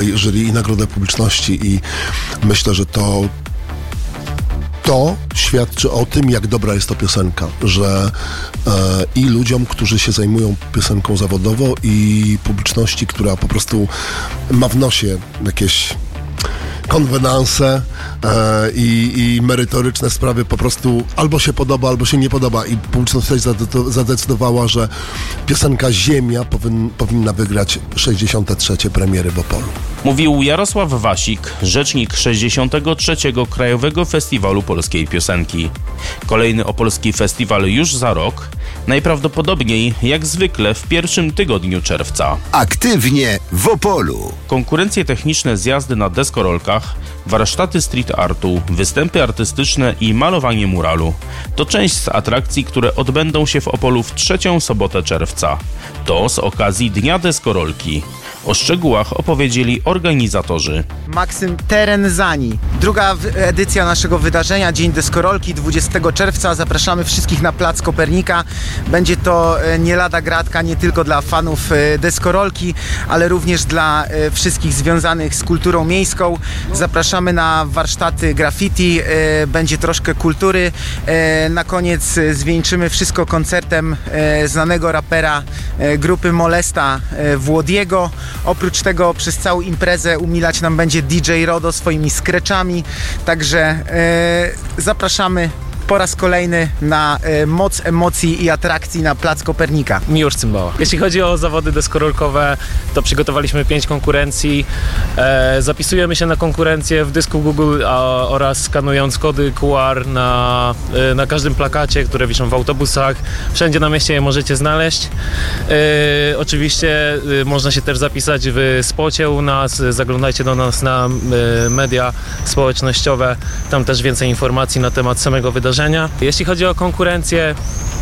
jury i nagrodę publiczności i myślę, że to świadczy o tym, jak dobra jest to piosenka, że i ludziom, którzy się zajmują piosenką zawodowo, i publiczności, która po prostu ma w nosie jakieś konwenanse i merytoryczne sprawy, po prostu albo się podoba, albo się nie podoba, i publiczność tutaj zadecydowała, że piosenka Ziemia powinna wygrać 63. premiery w Opolu. Mówił Jarosław Wasik, rzecznik 63. Krajowego Festiwalu Polskiej Piosenki. Kolejny opolski festiwal już za rok, najprawdopodobniej jak zwykle w pierwszym tygodniu czerwca. Aktywnie w Opolu. Konkurencje techniczne z jazdy na deskorolkach, warsztaty street artu, występy artystyczne i malowanie muralu to część z atrakcji, które odbędą się w Opolu w 3. sobotę czerwca. To z okazji Dnia Deskorolki. O szczegółach opowiedzieli organizatorzy. Maksym Terenzani. Druga edycja naszego wydarzenia, Dzień Deskorolki, 20 czerwca. Zapraszamy wszystkich na Plac Kopernika. Będzie to nie lada gratka nie tylko dla fanów deskorolki, ale również dla wszystkich związanych z kulturą miejską. Zapraszamy na warsztaty graffiti, będzie troszkę kultury. Na koniec zwieńczymy wszystko koncertem znanego rapera grupy Molesta Włodiego. Oprócz tego przez całą imprezę umilać nam będzie DJ Rodo swoimi scratchami, także zapraszamy po raz kolejny na moc emocji i atrakcji na Plac Kopernika. Miłosz Cymbała. Jeśli chodzi o zawody deskorolkowe, to przygotowaliśmy 5 konkurencji. Zapisujemy się na konkurencje w dysku Google oraz skanując kody QR na każdym plakacie, które wiszą w autobusach. Wszędzie na mieście je możecie znaleźć. Oczywiście można się też zapisać w spocie u nas. Zaglądajcie do nas na media społecznościowe. Tam też więcej informacji na temat samego wydarzenia. Jeśli chodzi o konkurencję,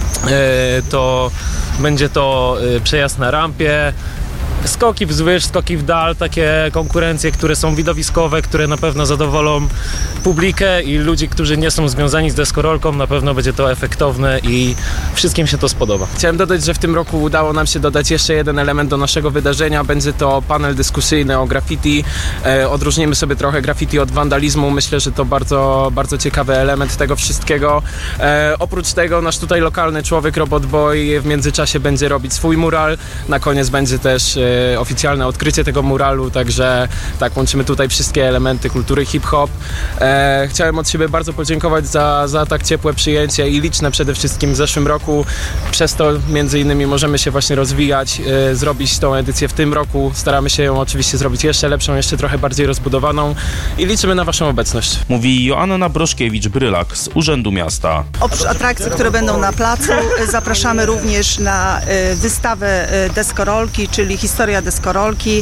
to będzie to przejazd na rampie, skoki wzwyż, skoki w dal, takie konkurencje, które są widowiskowe, które na pewno zadowolą publikę i ludzi, którzy nie są związani z deskorolką. Na pewno będzie to efektowne i wszystkim się to spodoba. Chciałem dodać, że w tym roku udało nam się dodać jeszcze jeden element do naszego wydarzenia. Będzie to panel dyskusyjny o graffiti. Odróżnimy sobie trochę graffiti od wandalizmu. Myślę, że to bardzo, bardzo ciekawy element tego wszystkiego. Oprócz tego nasz tutaj lokalny człowiek, Robot Boy, w międzyczasie będzie robić swój mural. Na koniec będzie też oficjalne odkrycie tego muralu, także tak, łączymy tutaj wszystkie elementy kultury hip-hop. Chciałem od siebie bardzo podziękować za tak ciepłe przyjęcie i liczne przede wszystkim w zeszłym roku. Przez to między innymi możemy się właśnie rozwijać, zrobić tą edycję w tym roku. Staramy się ją oczywiście zrobić jeszcze lepszą, jeszcze trochę bardziej rozbudowaną i liczymy na Waszą obecność. Mówi Joanna Broszkiewicz-Brylak z Urzędu Miasta. Oprócz atrakcji, które będą na placu, zapraszamy również na wystawę deskorolki, czyli historia deskorolki.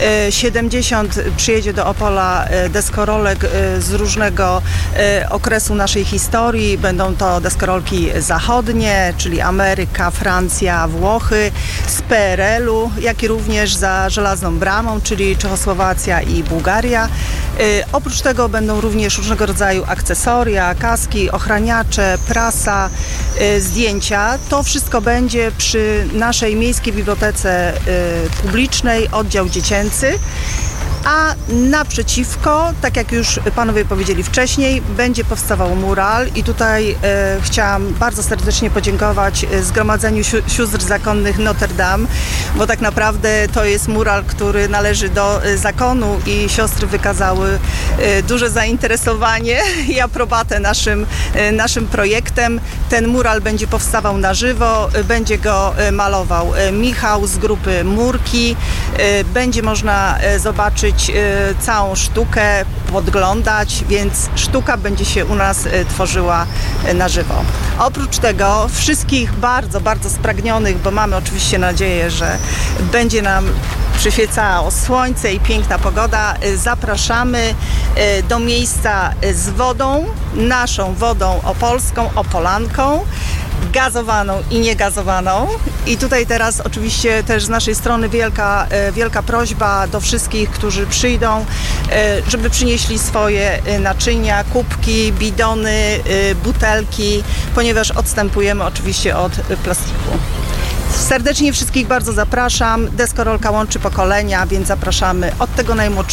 70 przyjedzie do Opola deskorolek z różnego okresu naszej historii. Będą to deskorolki zachodnie, czyli Ameryka, Francja, Włochy, z PRL-u, jak i również za żelazną bramą, czyli Czechosłowacja i Bułgaria. Oprócz tego będą również różnego rodzaju akcesoria, kaski, ochraniacze, prasa, zdjęcia. To wszystko będzie przy naszej Miejskiej Bibliotece Publicznej, oddział dziecięcy. A naprzeciwko, tak jak już panowie powiedzieli wcześniej, będzie powstawał mural i tutaj chciałam bardzo serdecznie podziękować Zgromadzeniu Sióstr Zakonnych Notre Dame, bo tak naprawdę to jest mural, który należy do zakonu i siostry wykazały duże zainteresowanie i aprobatę naszym projektem. Ten mural będzie powstawał na żywo, będzie go malował Michał z grupy Murki. Będzie można zobaczyć całą sztukę, podglądać, więc sztuka będzie się u nas tworzyła na żywo. Oprócz tego wszystkich bardzo, bardzo spragnionych, bo mamy oczywiście nadzieję, że będzie nam przyświecało słońce i piękna pogoda, zapraszamy do miejsca z wodą, naszą wodą opolską, opolanką, gazowaną i niegazowaną. I tutaj teraz oczywiście też z naszej strony wielka prośba do wszystkich, którzy przyjdą, żeby przynieśli swoje naczynia, kubki, bidony, butelki, ponieważ odstępujemy oczywiście od plastiku. Serdecznie wszystkich bardzo zapraszam. Deskorolka łączy pokolenia, więc zapraszamy od tego najmłodszego